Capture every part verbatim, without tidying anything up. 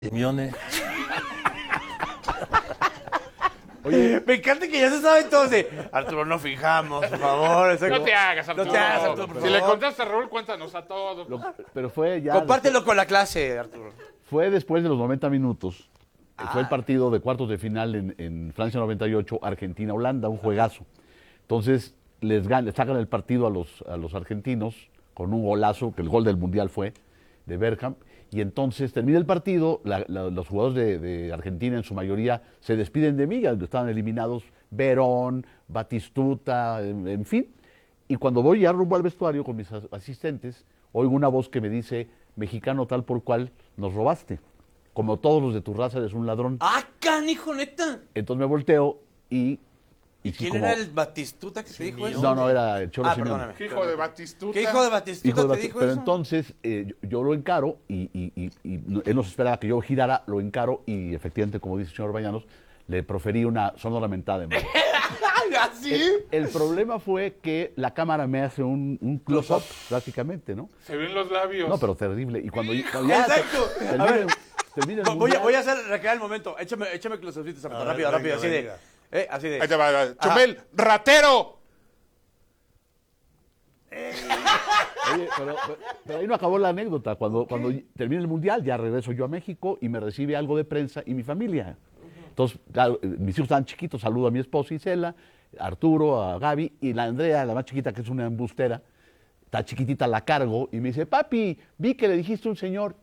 Simeone. Oye, me encanta que ya se sabe todo de Arturo, no fijamos, por favor. Exacto. No te hagas, Arturo. No te hagas, Arturo, por Si favor. le contaste a Raúl, cuéntanos a todos. Lo- pero fue ya. Compártelo después, con la clase, Arturo. fue después de los noventa minutos. Ah. Fue el partido de cuartos de final en, en Francia noventa y ocho, Argentina-Holanda, un juegazo. Entonces, les, gan- les sacan el partido a los, a los argentinos con un golazo, que el gol del Mundial fue de Bergkamp. Y entonces termina el partido, la- la- los jugadores de, de Argentina en su mayoría se despiden de mí, ya estaban eliminados Verón, Batistuta, en, en fin. Y cuando voy ya rumbo al vestuario con mis as- asistentes, oigo una voz que me dice, mexicano tal por cual, nos robaste. Como todos los de tu raza eres un ladrón. ¡Ah, canijo, neta! Entonces me volteo y... ¿Y sí, quién como- era el Batistuta que te dijo eso? No, no, era el Cholo Ah, Simeone. perdóname. ¿Qué hijo de Batistuta? ¿Qué hijo de Batistuta Hijo de te Bati- dijo pero eso? entonces eh, yo, yo lo encaro y, y- y- y no- él nos esperaba que yo girara, lo encaro y efectivamente, como dice el señor Bañanos, le proferí una sonora mentada. en voz. ¿Así? el, el problema fue que la cámara me hace un, un close-up, prácticamente, ¿no? Se ven los labios. No, pero terrible. Y cuando, cuando ya Exacto. te- A termina, ver. el- termina el Voy a, mundial, voy a hacer recrear el momento. Échame, échame close-upitos, rápido, venga, rápido, así venga. de... Eh, así de... Ahí te va, ahí va. Chumel, ratero. Oye, pero, pero- pero ahí no acabó la anécdota. Cuando, cuando termina el Mundial, ya regreso yo a México y me recibe algo de prensa y mi familia. Entonces, claro, eh, mis hijos estaban chiquitos, saludo a mi esposa Isela, a Arturo, a Gaby, y la Andrea, la más chiquita, que es una embustera, está chiquitita, la cargo, y me dice, papi, vi que le dijiste a un señor.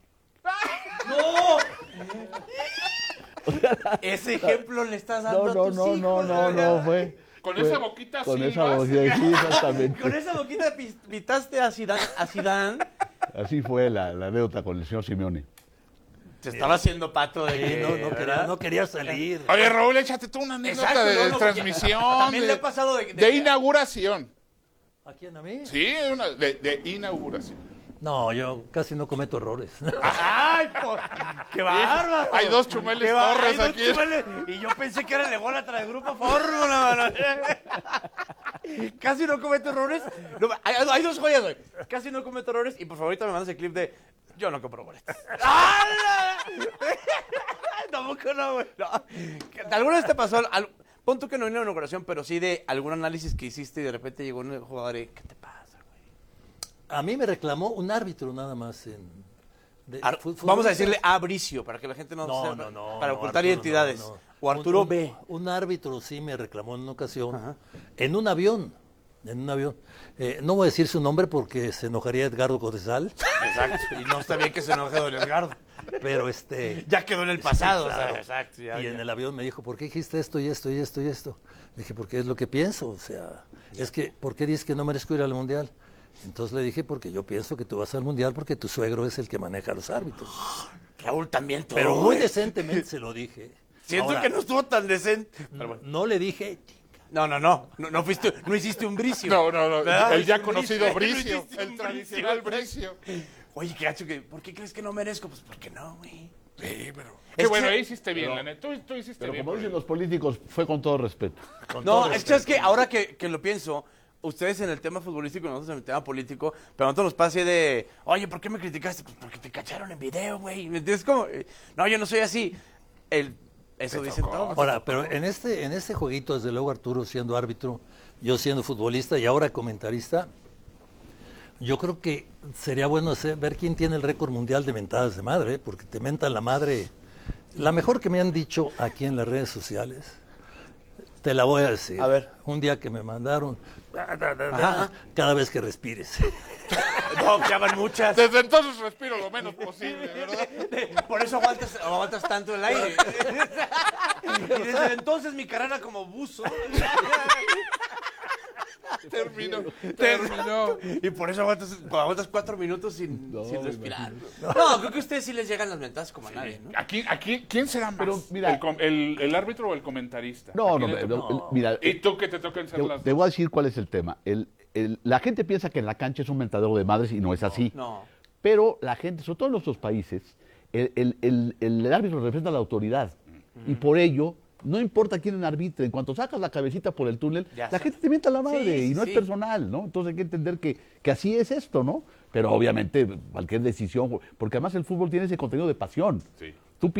Ese ejemplo le estás No, dando a no, tus no, no, hijos, no, güey. no, fue... Con fue- esa boquita Con así, esa ¿vas? boquita, sí, exactamente. Con esa boquita pis- pitaste a Zidane, a Zidane. Así fue la, la anécdota con el señor Simeone. Se estaba haciendo pato de Sí, no, no, quería, ¿verdad? no quería salir. Oye, Raúl, échate tú una anécdota Exacto, de no, no, transmisión. también de, le ha pasado de- de- de inauguración. ¿A quién, a mí? Sí, una, de, de inauguración. No, yo casi no cometo errores. ¡Ay, por... ¡Qué bárbaro! Hay dos Chumeles Qué ba- Torres hay dos aquí. Chumeles. Y yo pensé que era el ególatra del Grupo Fórmula, mano. Casi no cometo errores. No, hay, hay dos joyas hoy. Casi no cometo errores. Y por favor, ahorita me mandas el clip de yo no compro boletos. ¡Hala! Tampoco no, güey. No. ¿Alguna vez te pasó? Al, pon tú que no en una inauguración, pero sí de algún análisis que hiciste y de repente llegó un jugador y ¿qué te pasa? A mí me reclamó un árbitro nada más. En, de- Ar- fu- Vamos a futbolista. decirle a Bricio, para que la gente no, No, sepa, no, no. para no, ocultar Arturo, identidades. no, no. O Arturo Un- un- B. Un árbitro sí me reclamó en una ocasión, Ajá. en un avión, en un avión. Eh, no voy a decir su nombre porque se enojaría Edgardo Codesal, Exacto. Y no está bien que se enoje don Edgardo. pero este... Ya quedó en el pasado. Sí, claro. o sea, exacto. Ya, y ya. en el avión me dijo, ¿por qué dijiste esto y esto y esto y esto? Le dije, porque es lo que pienso, o sea, es que, ¿por qué dices que no merezco ir al Mundial? Entonces le dije, porque yo pienso que tú vas al Mundial porque tu suegro es el que maneja a los árbitros. Raúl también todo. Pero muy decentemente se lo dije. Siento Ahora, que no estuvo tan decente. Pero bueno. no le dije, No, no, no. No, no, fuiste, no hiciste un Bricio. No, no, no. ¿Verdad? El ya No conocido hiciste- no Bricio. hiciste El un tradicional Bricio. Bricio. Oye, qué gacho que. ¿Por qué crees que no merezco? Pues porque no, güey. Sí, pero. Es Qué bueno, que- ahí hiciste bien, la neta. Tú, tú hiciste Pero bien. como por dicen él. los políticos, fue con todo respeto. con No, todo es que, es que ahora que, que lo pienso, ustedes en el tema futbolístico y nosotros en el tema político, pero a nosotros nos pasa así de, oye, ¿por qué me criticaste? Pues porque te cacharon en video, güey. ¿Me entiendes? Como, eh, no, yo no soy así. El, eso dicen todos. Ahora, pero en este, en este jueguito, desde luego Arturo siendo árbitro, yo siendo futbolista y ahora comentarista, yo creo que sería bueno hacer- ver quién tiene el récord mundial de mentadas de madre, ¿eh? Porque te mentan la madre. La mejor que me han dicho aquí en las redes sociales, te la voy a decir. A ver. Un día que me mandaron, da, da, da, da, Ajá. cada vez que respires. No, ya van muchas. Desde entonces respiro lo menos posible, ¿verdad? Por eso aguantas, aguantas tanto el aire. Y desde entonces mi carrera como buzo. Terminó. Terminó. Y por eso aguantas, aguantas cuatro minutos sin, No, sin me respirar. No, creo que a ustedes sí les llegan las mentadas como a nadie, ¿no? Aquí, aquí, ¿quién será más? Pero, mira- ¿El, com- el, el árbitro o el comentarista? No, ¿A no, quién le no, toca? no, mira, ¿Y tú que te toquen ser te, las te dos? voy a decir cuál es el tema. El, el- la gente piensa que en la cancha es un mentadero de madres y no es así. No. Pero la gente, sobre todo en nuestros países, el, el- el- el árbitro representa la autoridad. Y por ello, no importa quién arbitre, en cuanto sacas la cabecita por el túnel, Ya la está. gente te mienta la madre Sí, sí, y no sí. es personal, ¿no? Entonces hay que entender que, que así es esto, ¿no? Pero obviamente cualquier decisión, porque además el fútbol tiene ese contenido de pasión. Sí.